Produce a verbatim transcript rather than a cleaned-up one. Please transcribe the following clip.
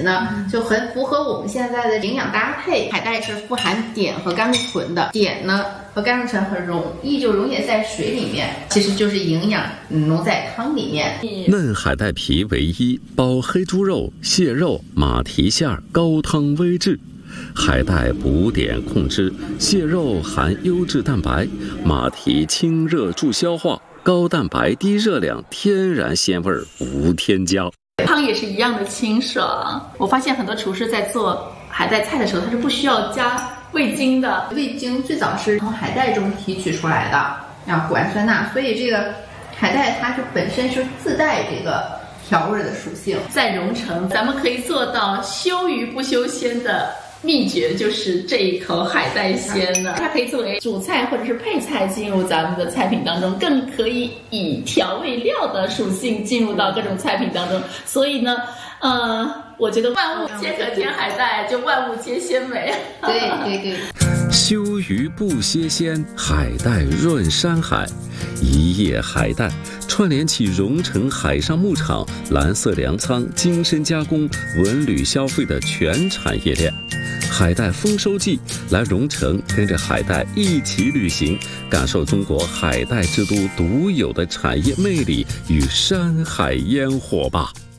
呢，就很符合我们现在的营养搭配。海带是富含碘和甘露醇的，碘呢和甘露醇很容易就溶解在水里面，其实就是营养浓在汤里面。 嫩海带皮为一，包黑猪肉、蟹肉、马蹄馅儿，高汤微制。海带补碘控脂，蟹肉含优质蛋白，马蹄清热助消化，高蛋白低热量，天然鲜味无添加。 汤也是一样的清爽。我发现很多厨师在做海带菜的时候，他是不需要加味精的。 味精最早是从海带中提取出来的，啊，谷氨酸钠，所以这个海带它是本身是自带这个调味的属性。 在蓉城，咱们可以做到修鱼不修鲜的秘诀就是这一口海带鲜呢，它可以作为主菜或者是配菜进入咱们的菜品当中，更可以以调味料的属性进入到各种菜品当中。所以呢，呃，我觉得万物皆可添海带，就万物皆鲜美。 对对对。 修鱼不歇鲜，海带润山海。一叶海带串联起蓉城海上牧场、蓝色粮仓、精深加工、文旅消费的全产业链。海带丰收季，来蓉城跟着海带一起旅行，感受中国海带之都独有的产业魅力与山海烟火吧。